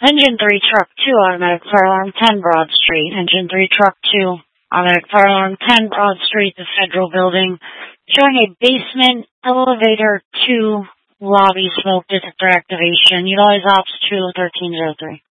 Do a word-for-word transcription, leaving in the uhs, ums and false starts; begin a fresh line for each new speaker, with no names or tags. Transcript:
Engine three, Truck two, Automatic Fire Alarm ten, Broad Street. Engine three, Truck two, Automatic Fire Alarm ten, Broad Street, the Federal Building. Showing a basement, elevator two, lobby smoke detector activation. Utilize Ops two thirteen oh three.